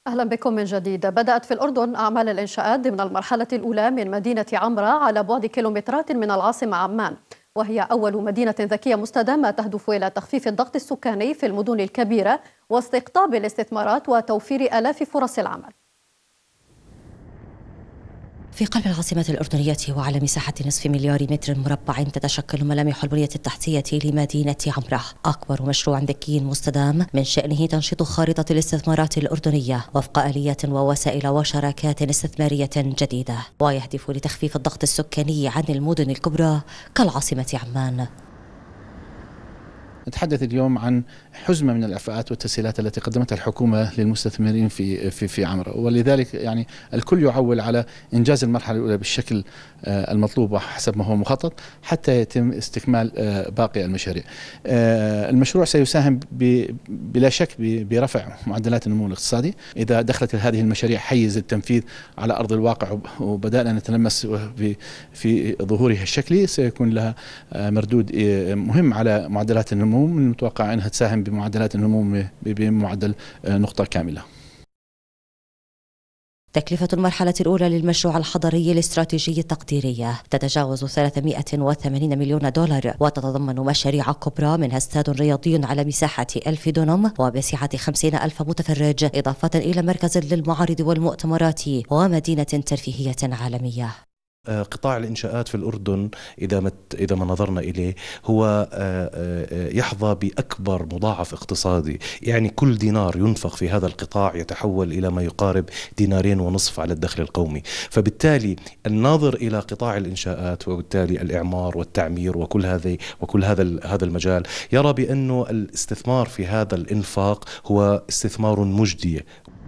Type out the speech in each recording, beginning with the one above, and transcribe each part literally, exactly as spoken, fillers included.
أهلا بكم من جديد. بدأت في الأردن أعمال الإنشاءات ضمن المرحلة الأولى من مدينة عمرة على بعد كيلومترات من العاصمة عمان، وهي أول مدينة ذكية مستدامة تهدف إلى تخفيف الضغط السكاني في المدن الكبيرة واستقطاب الاستثمارات وتوفير آلاف فرص العمل. في قلب العاصمة الأردنية وعلى مساحة نصف مليار متر مربع تتشكل ملامح البنية التحتية لمدينة عمرة أكبر مشروع ذكي مستدام من شأنه تنشيط خارطة الاستثمارات الأردنية وفق آليات ووسائل وشراكات استثمارية جديدة، ويهدف لتخفيف الضغط السكاني عن المدن الكبرى كالعاصمة عمان. نتحدث اليوم عن حزمة من الإعفاءات والتسهيلات التي قدمتها الحكومة للمستثمرين في في في عمرة، ولذلك يعني الكل يعول على إنجاز المرحلة الأولى بالشكل المطلوب وحسب ما هو مخطط حتى يتم استكمال باقي المشاريع. المشروع سيساهم بلا شك برفع معدلات النمو الاقتصادي إذا دخلت هذه المشاريع حيز التنفيذ على أرض الواقع وبدأنا نتلمس في ظهورها الشكلي، سيكون لها مردود مهم على معدلات النمو. من المتوقع أنها تساهم بمعدلات النمو بمعدل نقطة كاملة. تكلفة المرحلة الأولى للمشروع الحضري الاستراتيجي التقديرية تتجاوز ثلاثمائة وثمانين مليون دولار، وتتضمن مشاريع كبرى منها استاد رياضي على مساحة ألف دونم وبسعة خمسين ألف متفرج، إضافة إلى مركز للمعارض والمؤتمرات ومدينة ترفيهية عالمية. قطاع الإنشاءات في الأردن إذا ما إذا ما نظرنا إليه هو يحظى بأكبر مضاعف اقتصادي، يعني كل دينار ينفق في هذا القطاع يتحول إلى ما يقارب دينارين ونصف على الدخل القومي. فبالتالي الناظر إلى قطاع الإنشاءات وبالتالي الإعمار والتعمير وكل هذه وكل هذا هذا المجال يرى بأنه الاستثمار في هذا الإنفاق هو استثمار مجدي.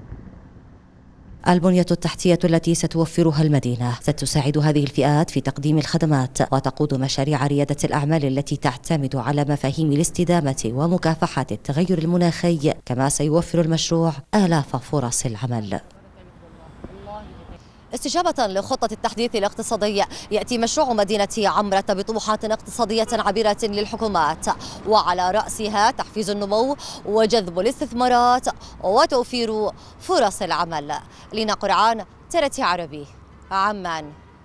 البنية التحتية التي ستوفرها المدينة ستساعد هذه الفئات في تقديم الخدمات وتقود مشاريع ريادة الأعمال التي تعتمد على مفاهيم الاستدامة ومكافحة التغير المناخي، كما سيوفر المشروع آلاف فرص العمل. استجابة لخطة التحديث الاقتصادي يأتي مشروع مدينة عمرة بطموحات اقتصادية عبيرة للحكومات، وعلى رأسها تحفيز النمو وجذب الاستثمارات وتوفير فرص العمل. لينا قرعان، ترتي عربي، عمان.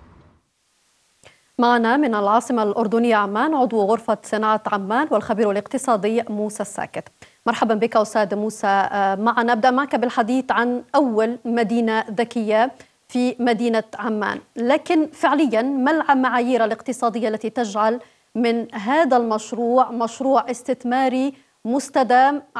معنا من العاصمة الأردنية عمان عضو غرفة صناعة عمان والخبير الاقتصادي موسى الساكت. مرحبا بك أستاذ موسى. معنا نبدأ معك بالحديث عن أول مدينة ذكية في مدينة عمان، لكن فعليا ما المعايير الاقتصادية التي تجعل من هذا المشروع مشروع استثماري مستدام